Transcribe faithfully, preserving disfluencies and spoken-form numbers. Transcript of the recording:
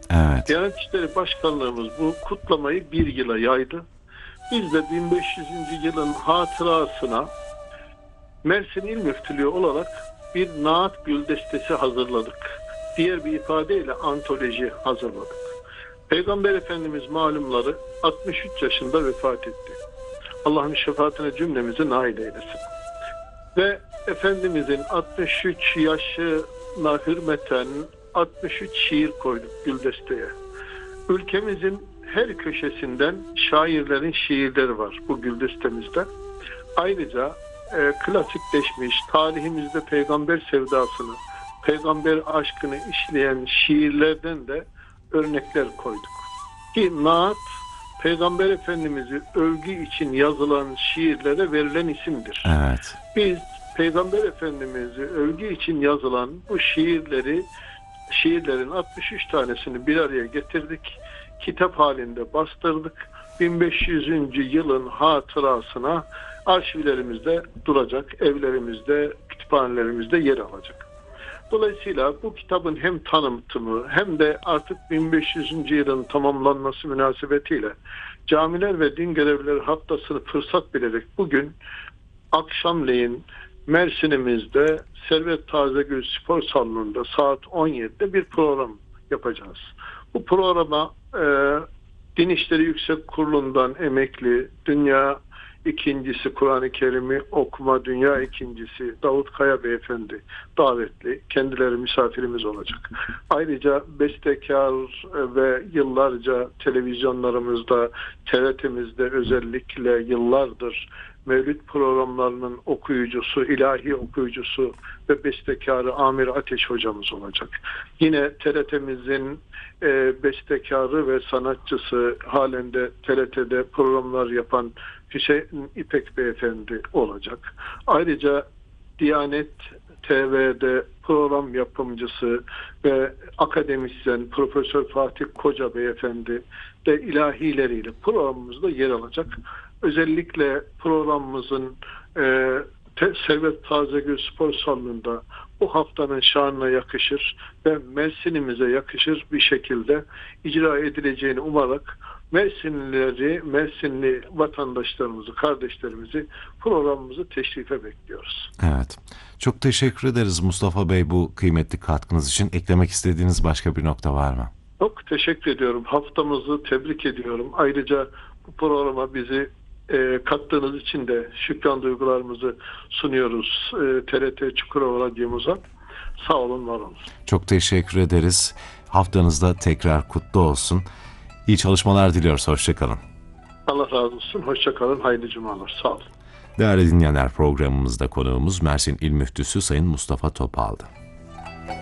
Evet. Diyanet İşleri Başkanlığımız bu kutlamayı bir yıla yaydı. Biz de bin beş yüzüncü yılın hatırasına Mersin İl Müftülüğü olarak bir naat güldestesi hazırladık. Diğer bir ifadeyle antoloji hazırladık. Peygamber Efendimiz malumları altmış üç yaşında vefat etti. Allah'ın şefaatine cümlemizi nail eylesin. Ve Efendimizin altmış üç yaşına hürmeten altmış üç şiir koyduk güldesteye. Ülkemizin her köşesinden şairlerin şiirleri var bu güldestemizde. Ayrıca e, klasikleşmiş, tarihimizde peygamber sevdasını, peygamber aşkını işleyen şiirlerden de örnekler koyduk. Ki naat, Peygamber Efendimiz'i övgü için yazılan şiirlere verilen isimdir. Evet. Biz Peygamber Efendimiz'i övgü için yazılan bu şiirleri, şiirlerin altmış üç tanesini bir araya getirdik. Kitap halinde bastırdık. bin beş yüzüncü yılın hatırasına arşivlerimizde duracak, evlerimizde, kütüphanelerimizde yer alacak. Dolayısıyla bu kitabın hem tanıtımı hem de artık bin beş yüzüncü yılın tamamlanması münasebetiyle Camiler ve Din Görevlileri Haftası'nı fırsat bilerek bugün akşamleyin Mersin'imizde Servet Tazegül Spor Salonu'nda saat on yedide bir program yapacağız. Bu programa e, Din İşleri Yüksek Kurulu'ndan emekli, dünya ikincisi Kur'an-ı Kerim'i okuma dünya ikincisi Davut Kaya Beyefendi davetli, kendileri misafirimiz olacak. Ayrıca bestekar ve yıllarca televizyonlarımızda, T R T'mizde özellikle yıllardır Mevlid programlarının okuyucusu, ilahi okuyucusu ve bestekarı Amir Ateş hocamız olacak. Yine T R T'mizin e, bestekarı ve sanatçısı halen de T R T'de programlar yapan Hüseyin İpek Beyefendi olacak. Ayrıca Diyanet T V'de program yapımcısı ve akademisyen Profesör Fatih Koca Beyefendi de ilahileriyle programımızda yer alacak. Özellikle programımızın e, Servet Tazegül Spor Salonu'nda bu haftanın şanına yakışır ve Mersin'imize yakışır bir şekilde icra edileceğini umarak Mersinlileri, Mersinli vatandaşlarımızı, kardeşlerimizi programımızı teşrife bekliyoruz. Evet. Çok teşekkür ederiz Mustafa Bey bu kıymetli katkınız için. Eklemek istediğiniz başka bir nokta var mı? Çok teşekkür ediyorum. Haftamızı tebrik ediyorum. Ayrıca bu programa bizi e, kattığınız için de şükran duygularımızı sunuyoruz e, T R T Çukurova Radyomuza. Sağ olun, var olun. Çok teşekkür ederiz. Haftanız da tekrar kutlu olsun. İyi çalışmalar diliyoruz. Hoşçakalın. Allah razı olsun. Hoşçakalın. Hayırlı cumalar. Sağ olun. Değerli dinleyenler, programımızda konuğumuz Mersin İl Müftüsü Sayın Mustafa Topal'dı.